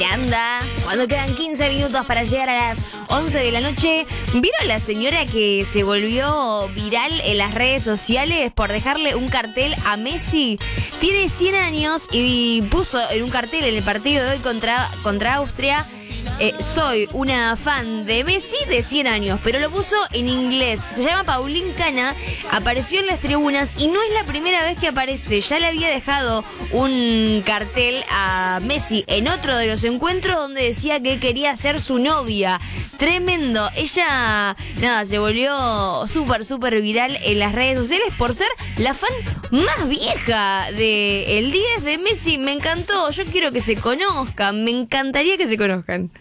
anda? Cuando quedan 15 minutos para llegar a las 11 de la noche, ¿vieron la señora que se volvió viral en las redes sociales por dejarle un cartel a Messi? Tiene 100 años y puso en un cartel en el partido de hoy contra Austria: soy una fan de Messi de 100 años, pero lo puso en inglés. Se llama Paulín Cana, apareció en las tribunas y no es la primera vez que aparece. Ya le había dejado un cartel a Messi en otro de los encuentros donde decía que quería ser su novia. Tremendo. Ella, se volvió súper viral en las redes sociales por ser la fan más vieja del 10 de Messi. Me encantó. Yo quiero que se conozcan. Me encantaría que se conozcan.